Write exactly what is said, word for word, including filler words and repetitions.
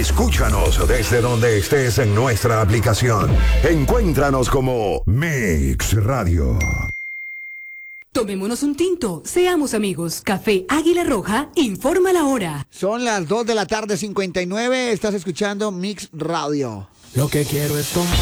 Escúchanos desde donde estés en nuestra aplicación. Encuéntranos como Mix Radio. Tomémonos un tinto, seamos amigos. Café Águila Roja, informa la hora. Son las dos de la tarde, cincuenta y nueve. Estás escuchando Mix Radio. Lo que quiero es tomar.